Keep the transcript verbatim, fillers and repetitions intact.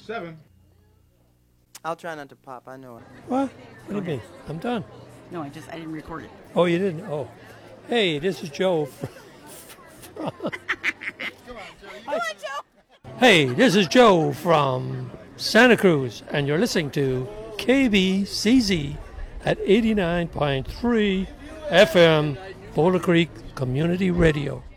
seven. I'll try not to pop. I know it. What? What do you mean? I'm done. No, I just I didn't record it. Oh, you didn't? Oh. Hey, this is Joe. From, from Come on, Joe. Hey, this is Joe from Santa Cruz, and you're listening to K B C Z at eighty-nine point three F M, Boulder Creek Community Radio.